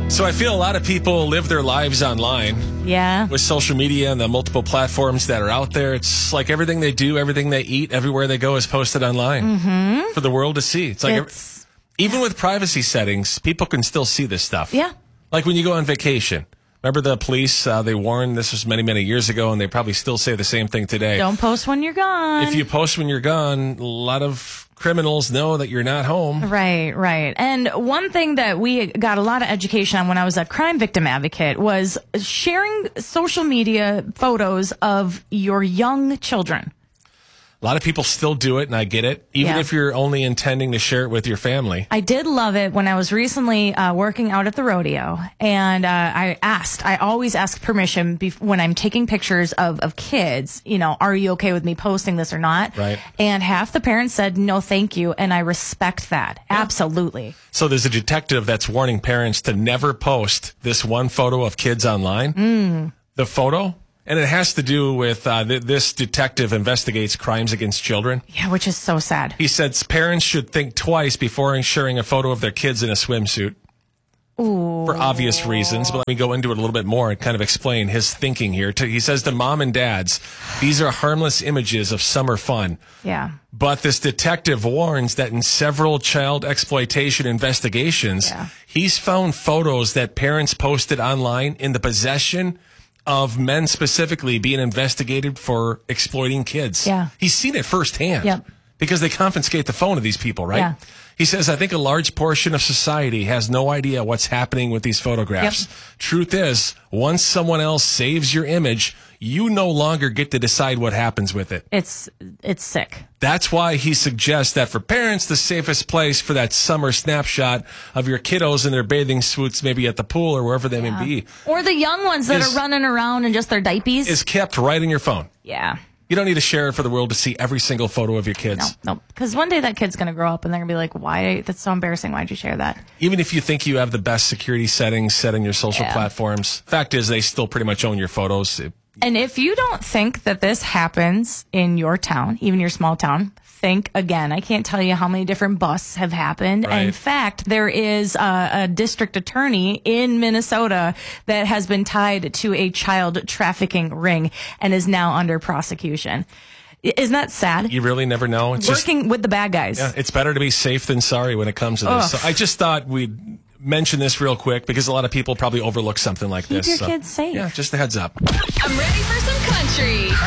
So I feel a lot of people live their lives online Yeah. with social media and the multiple platforms that are out there. It's like everything they do, everything they eat, everywhere they go is posted online for the world to see. It's like even with privacy settings, people can still see this stuff. Yeah. Like when you go on vacation. Remember the police, they warned, this was many, many years ago, and they probably still say the same thing today. Don't post when you're gone. If you post when you're gone, a lot of criminals know that you're not home. Right, right. And one thing that we got a lot of education on when I was a crime victim advocate was sharing social media photos of your young children. A lot of people still do it, and I get it, even Yeah. if you're only intending to share it with your family. I did love it when I was recently working out at the rodeo, and I always ask permission when I'm taking pictures of kids, are you okay with me posting this or not? Right. And half the parents said, no, thank you, and I respect that. Yeah. Absolutely. So there's a detective that's warning parents to never post this one photo of kids online. The photo, and it has to do with this detective investigates crimes against children. Yeah, which is so sad. He says parents should think twice before sharing a photo of their kids in a swimsuit. Ooh. For obvious reasons, but let me go into it a little bit more and kind of explain his thinking here. He says to mom and dads, these are harmless images of summer fun. Yeah. But this detective warns that in several child exploitation investigations, he's found photos that parents posted online in the possession of men specifically being investigated for exploiting kids. Yeah. He's seen it firsthand. Yep. Because they confiscate the phone of these people, right? Yeah. He says, I think a large portion of society has no idea what's happening with these photographs. Yep. Truth is, once someone else saves your image, you no longer get to decide what happens with it. It's sick. That's why he suggests that for parents, the safest place for that summer snapshot of your kiddos in their bathing suits, maybe at the pool or wherever they may be, Or the young ones that are running around in just their diapers. is kept right in your phone. Yeah. You don't need to share it for the world to see every single photo of your kids. No. Because one day that kid's going to grow up and they're going to be like, why? That's so embarrassing. Why'd you share that? Even if you think you have the best security settings set in your social platforms, fact is they still pretty much own your photos. And if you don't think that this happens in your town, even your small town, think again. I can't tell you how many different busts have happened. Right. In fact, there is a district attorney in Minnesota that has been tied to a child trafficking ring and is now under prosecution. Isn't that sad? You really never know. It's Working with the bad guys. Yeah, it's better to be safe than sorry when it comes to this. So I just thought we'd mention this real quick because a lot of people probably overlook something like this. Keep your kids safe. Yeah, just a heads up. I'm ready for some country.